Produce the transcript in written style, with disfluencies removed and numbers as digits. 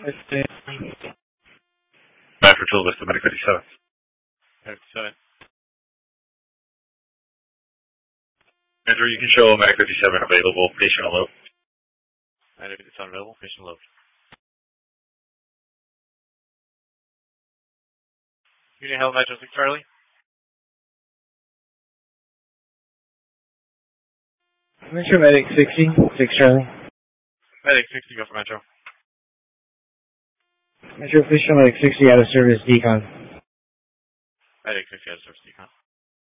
Back for Tool List of Medic 57. 57. Andrew, you can show Medic 57 available, patient alert. Medic 57 available, patient alert. Unit Hell Metro 6 Charlie. Metro Medic 60, 6 Charlie. Medic 60, go for Metro. Metro Official Medic 60 out of service decon. Medic 60 out of service decon.